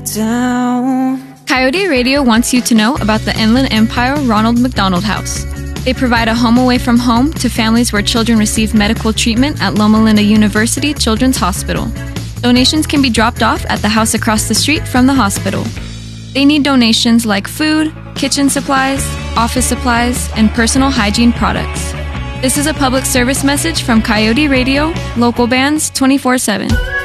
down. Coyote Radio wants you to know about the Inland Empire Ronald McDonald House. They provide a home away from home to families where children receive medical treatment at Loma Linda University Children's Hospital. Donations can be dropped off at the house across the street from the hospital. They need donations like food, kitchen supplies, office supplies, and personal hygiene products. This is a public service message from Coyote Radio, local bands 24/7.